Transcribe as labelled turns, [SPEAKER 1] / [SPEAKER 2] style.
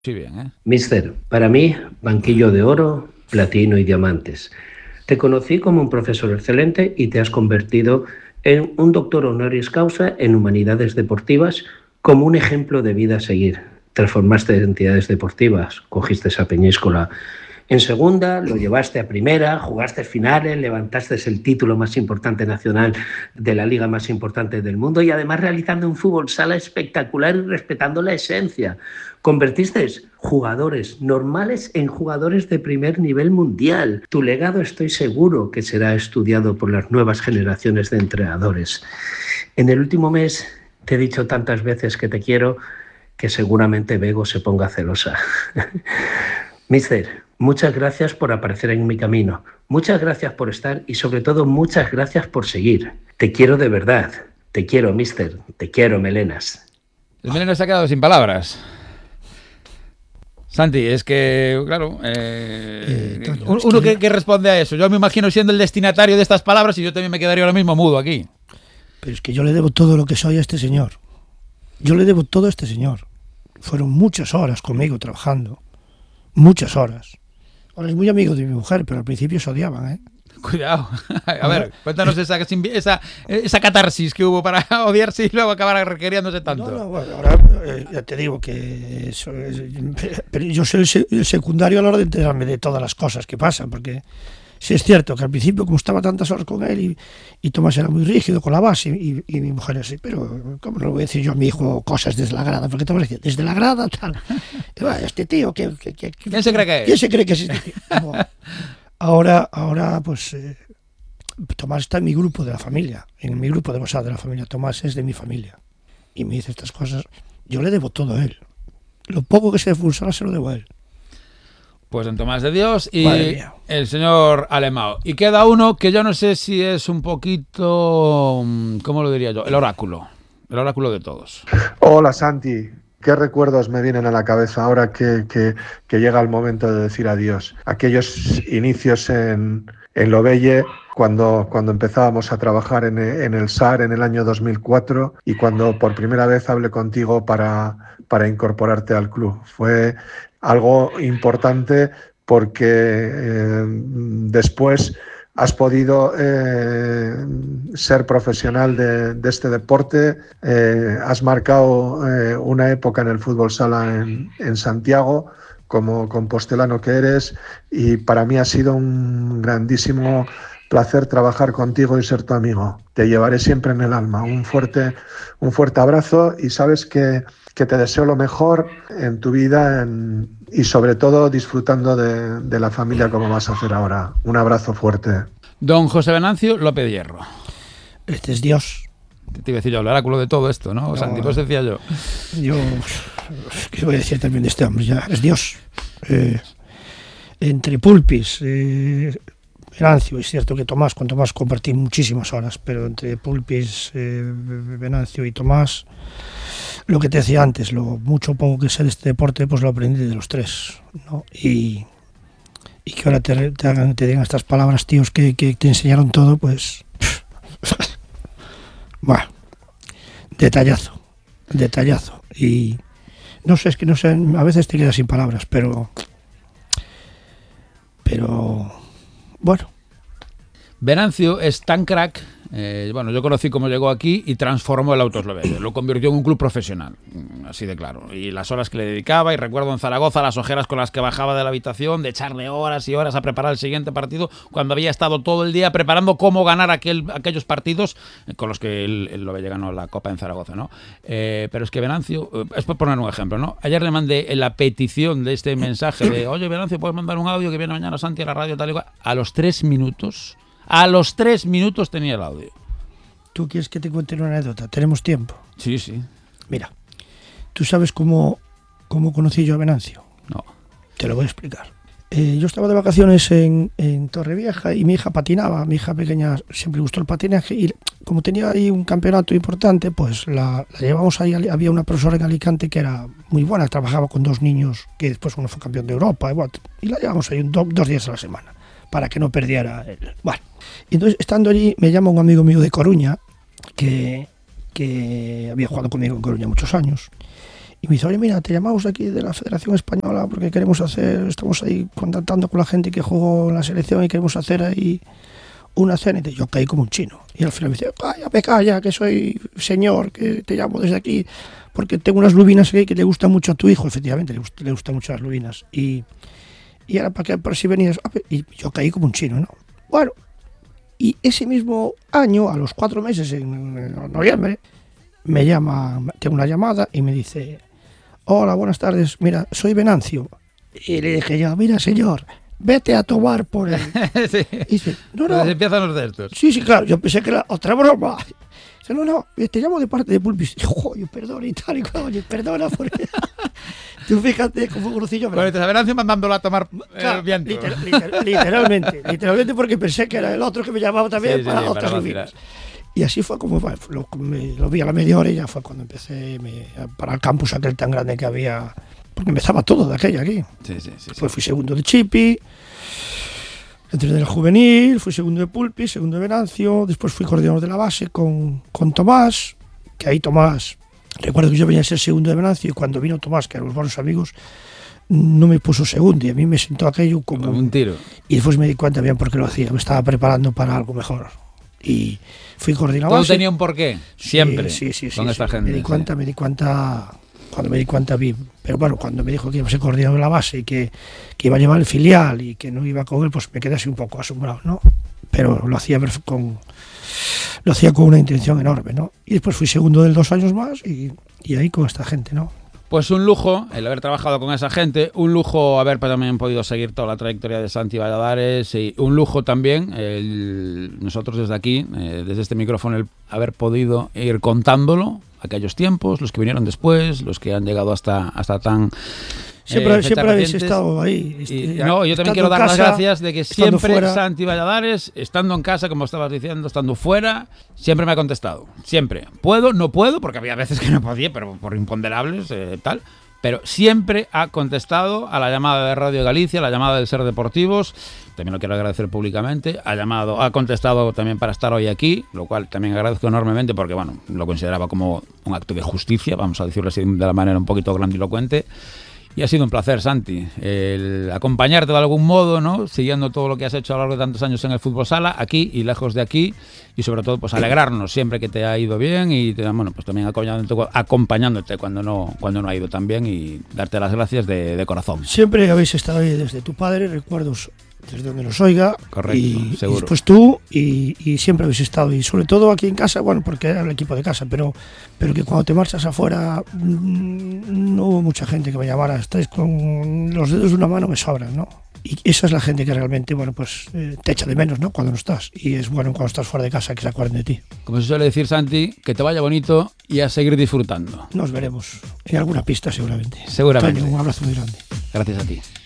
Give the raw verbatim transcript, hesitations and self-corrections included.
[SPEAKER 1] Sí, bien, ¿eh?
[SPEAKER 2] Mister, para mí, banquillo de oro, platino y diamantes. Te conocí como un profesor excelente y te has convertido en un doctor honoris causa en humanidades deportivas como un ejemplo de vida a seguir. Transformaste entidades deportivas, cogiste esa Peñíscola en segunda, lo llevaste a primera, jugaste finales, levantaste el título más importante nacional de la liga más importante del mundo y además realizando un fútbol sala espectacular y respetando la esencia. Convertiste jugadores normales en jugadores de primer nivel mundial. Tu legado estoy seguro que será estudiado por las nuevas generaciones de entrenadores. En el último mes te he dicho tantas veces que te quiero que seguramente Bego se ponga celosa. Mister, muchas gracias por aparecer en mi camino. Muchas gracias por estar y sobre todo muchas gracias por seguir. Te quiero de verdad. Te quiero, Mister. Te quiero, Melenas.
[SPEAKER 1] El Melenas se ha quedado sin palabras. Santi, es que, claro, eh,
[SPEAKER 3] Eh, Toño,
[SPEAKER 1] uno
[SPEAKER 3] es que
[SPEAKER 1] que,
[SPEAKER 3] yo-
[SPEAKER 1] que responde a eso. Yo me imagino siendo el destinatario de estas palabras y yo también me quedaría ahora mismo mudo aquí.
[SPEAKER 3] Pero es que yo le debo todo lo que soy a este señor. Yo le debo todo a este señor. Fueron muchas horas conmigo trabajando. Muchas horas. Ahora es muy amigo de mi mujer, pero al principio se odiaban, ¿eh?
[SPEAKER 1] Cuidado. A ver, cuéntanos esa, esa, esa catarsis que hubo para odiarse y luego acabar requiriéndose tanto.
[SPEAKER 3] No, no, bueno, ahora eh, ya te digo que eso es, pero yo soy el, se- el secundario a la hora de enterarme de todas las cosas que pasan, porque sí es cierto que al principio, como estaba tantas horas con él y, y Tomás era muy rígido con la base y, y mi mujer así, pero ¿cómo no le voy a decir yo a mi hijo cosas desde la grada? Porque Tomás decía, desde la grada, tal. Y, bueno, este tío, ¿qué, qué, qué,
[SPEAKER 1] ¿Quién se cree que es?
[SPEAKER 3] ¿Quién se cree que es este tío? Como, ahora, ahora, pues eh, Tomás está en mi grupo de la familia, en mi grupo de WhatsApp de la familia. Tomás es de mi familia y me dice estas cosas. Yo le debo todo a él. Lo poco que se de Fulsara se lo debo a él.
[SPEAKER 1] Pues en Tomás de Dios y
[SPEAKER 3] Madre mía.
[SPEAKER 1] el señor Alemão. Y queda uno que yo no sé si es un poquito, ¿cómo lo diría yo? El oráculo. El oráculo de todos.
[SPEAKER 4] Hola Santi, ¿qué recuerdos me vienen a la cabeza ahora que, que, que llega el momento de decir adiós? Aquellos inicios en, en Lobelle, cuando, cuando empezábamos a trabajar en, en el S A R en el año dos mil cuatro y cuando por primera vez hablé contigo para, para incorporarte al club. Fue algo importante porque eh, después has podido eh, ser profesional de, de este deporte, eh, has marcado eh, una época en el fútbol sala en, en Santiago como compostelano que eres y para mí ha sido un grandísimo placer trabajar contigo y ser tu amigo. Te llevaré siempre en el alma. Un fuerte, un fuerte abrazo y sabes que, que te deseo lo mejor en tu vida en, y sobre todo disfrutando de, de la familia como vas a hacer ahora. Un abrazo fuerte.
[SPEAKER 1] Don José Venancio López Hierro.
[SPEAKER 3] Este es Dios.
[SPEAKER 1] Te iba a decir yo, el oráculo de todo esto, ¿no? O
[SPEAKER 3] No,
[SPEAKER 1] Santi, pues decía yo.
[SPEAKER 3] Yo, ¿qué voy a decir también de este hombre? Ya es Dios. Eh, entre Pulpis, eh, Venancio, es cierto que Tomás, con Tomás compartí muchísimas horas, pero entre Pulpis, eh, Venancio y Tomás, lo que te decía antes, lo mucho poco que sé de este deporte, pues lo aprendí de los tres, ¿no? Y, y que ahora te, te, hagan, te digan estas palabras, tíos, que, que te enseñaron todo, pues... bueno, detallazo, detallazo. Y no sé, es que no sé, a veces te quedas sin palabras, pero... Pero... Bueno.
[SPEAKER 1] Venancio es tan crack. Eh, bueno, yo conocí cómo llegó aquí y transformó el Autos Lobelle, lo convirtió en un club profesional, así de claro. Y las horas que le dedicaba, y recuerdo en Zaragoza las ojeras con las que bajaba de la habitación, de echarle horas y horas a preparar el siguiente partido, cuando había estado todo el día preparando cómo ganar aquel, aquellos partidos con los que el, el Lobelle ganó la Copa en Zaragoza, ¿no? Eh, pero es que Venancio, eh, es por poner un ejemplo, ¿no? Ayer le mandé la petición de este mensaje de, oye, Venancio, ¿puedes mandar un audio que viene mañana Santi a la radio tal y cual? A los tres minutos... A los tres minutos tenía el audio.
[SPEAKER 3] ¿Tú quieres que te cuente una anécdota? ¿Tenemos tiempo?
[SPEAKER 1] Sí, sí.
[SPEAKER 3] Mira, ¿tú sabes cómo, cómo conocí yo a Venancio?
[SPEAKER 1] No.
[SPEAKER 3] Te lo voy a explicar. Eh, yo estaba de vacaciones en, en Torrevieja y mi hija patinaba. Mi hija pequeña siempre le gustó el patinaje y como tenía ahí un campeonato importante, pues la, la llevamos ahí. Había una profesora en Alicante que era muy buena, trabajaba con dos niños que después uno fue campeón de Europa y, bueno, y la llevamos ahí un, do, dos días a la semana para que no perdiera el... Bueno, y entonces estando allí me llama un amigo mío de Coruña que, que había jugado conmigo en Coruña muchos años Y me dice, oye, mira, te llamamos aquí de la Federación Española porque queremos hacer, estamos ahí contactando con la gente que jugó en la selección y queremos hacer ahí una cena. Y yo caí como un chino. Y al final me dice, calla, me calla, que soy señor, que te llamo desde aquí porque tengo unas lubinas aquí que le gustan mucho a tu hijo. Efectivamente, le, gust- le gustan mucho las lubinas. Y, y era para que por si venías. Y yo caí como un chino, ¿no? Bueno, y ese mismo año, a los cuatro meses, en, en noviembre, me llama, tengo una llamada y me dice, hola, buenas tardes, mira, soy Venancio. Y le dije yo, mira, señor, vete a tomar por él.
[SPEAKER 1] Sí.
[SPEAKER 3] Y dice, no, no.
[SPEAKER 1] Entonces empiezan los de estos.
[SPEAKER 3] Sí, sí, claro, yo pensé que era otra broma. Dice, no, no, te llamo de parte de Pulpis. Y yo, joder, perdona y tal, y oye, perdona, porque tú fíjate cómo conocí yo.
[SPEAKER 1] Bueno, entonces a Venancio mandándolo a tomar
[SPEAKER 3] Claro,
[SPEAKER 1] el viento.
[SPEAKER 3] liter- liter- literalmente, literalmente porque pensé que era el otro que me llamaba también
[SPEAKER 1] Sí, sí,
[SPEAKER 3] para
[SPEAKER 1] sí,
[SPEAKER 3] otras
[SPEAKER 1] para
[SPEAKER 3] lubinas.
[SPEAKER 1] vacilar.
[SPEAKER 3] Y así fue como, bueno, lo, me- lo vi a la media hora y ya fue cuando empecé me, para el campus aquel tan grande que había, porque empezaba todo de aquella aquí.
[SPEAKER 1] Sí, sí, sí.
[SPEAKER 3] Pues fui segundo de Chipi, entré en el juvenil, fui segundo de Pulpi, segundo de Venancio, después fui coordinador de la base con, con Tomás, que ahí Tomás, recuerdo que yo venía a ser segundo de Venancio y cuando vino Tomás, que eran los buenos amigos, no me puso segundo y a mí me sentó aquello como,
[SPEAKER 1] Como un tiro.
[SPEAKER 3] y después me di cuenta bien por qué lo hacía, me estaba preparando para algo mejor. Y fui coordinador.
[SPEAKER 1] Todo tenía un porqué, siempre,
[SPEAKER 3] sí, sí, sí,
[SPEAKER 1] con
[SPEAKER 3] sí,
[SPEAKER 1] esta
[SPEAKER 3] sí.
[SPEAKER 1] gente.
[SPEAKER 3] Me di cuenta,
[SPEAKER 1] sí.
[SPEAKER 3] me di cuenta, cuando me di cuenta vi, pero bueno, cuando me dijo que iba a ser coordinador de la base y que, que iba a llevar el filial y que no iba con él, pues me quedé así un poco asombrado, ¿no? Pero lo hacía perf- con, lo hacía con una intención enorme, ¿no? Y después fui segundo del dos años más y, y ahí con esta gente, ¿no?
[SPEAKER 1] Pues un lujo el haber trabajado con esa gente, un lujo haber también podido seguir toda la trayectoria de Santi Valladares y un lujo también el, nosotros desde aquí, eh, desde este micrófono, el haber podido ir contándolo, aquellos tiempos, los que vinieron después, los que han llegado hasta, hasta tan...
[SPEAKER 3] Siempre,
[SPEAKER 1] eh,
[SPEAKER 3] siempre
[SPEAKER 1] fechas
[SPEAKER 3] habéis
[SPEAKER 1] recientes.
[SPEAKER 3] estado ahí.
[SPEAKER 1] Y,
[SPEAKER 3] este,
[SPEAKER 1] no, yo también
[SPEAKER 3] estando
[SPEAKER 1] quiero
[SPEAKER 3] en
[SPEAKER 1] dar las
[SPEAKER 3] casa,
[SPEAKER 1] gracias de que
[SPEAKER 3] estando
[SPEAKER 1] siempre
[SPEAKER 3] fuera.
[SPEAKER 1] Santi Valladares, estando en casa, como estabas diciendo, estando fuera, siempre me ha contestado. Siempre. Puedo, no puedo, porque había veces que no podía, pero por imponderables, eh, tal. Pero siempre ha contestado a la llamada de Radio Galicia, a la llamada del Ser Deportivos. También lo quiero agradecer públicamente. Ha llamado, ha contestado también para estar hoy aquí, lo cual también agradezco enormemente porque, bueno, lo consideraba como un acto de justicia, vamos a decirlo así de la manera un poquito grandilocuente. Y ha sido un placer, Santi, el acompañarte de algún modo, ¿no? Siguiendo todo lo que has hecho a lo largo de tantos años en el fútbol sala, aquí y lejos de aquí, y sobre todo, pues alegrarnos siempre que te ha ido bien y te, bueno, pues también acompañándote, acompañándote cuando no, cuando no ha ido tan bien y darte las gracias de, de corazón.
[SPEAKER 3] Siempre habéis estado ahí desde tu padre, recuerdos desde donde nos oiga.
[SPEAKER 1] Correcto,
[SPEAKER 3] y,
[SPEAKER 1] seguro.
[SPEAKER 3] y después tú, y, y siempre habéis estado, y sobre todo aquí en casa, bueno, porque era el equipo de casa, pero, pero que cuando te marchas afuera mmm, no hubo mucha gente que me llamara, estáis con los dedos de una mano me sobran, ¿no? Y esa es la gente que realmente, bueno, pues eh, te echa de menos, ¿no? Cuando no estás, y es bueno cuando estás fuera de casa que se acuerden de ti.
[SPEAKER 1] Como se suele decir, Santi, que te vaya bonito y a seguir disfrutando.
[SPEAKER 3] Nos veremos en alguna pista seguramente.
[SPEAKER 1] Seguramente.
[SPEAKER 3] Toño, un abrazo muy grande.
[SPEAKER 1] Gracias a ti.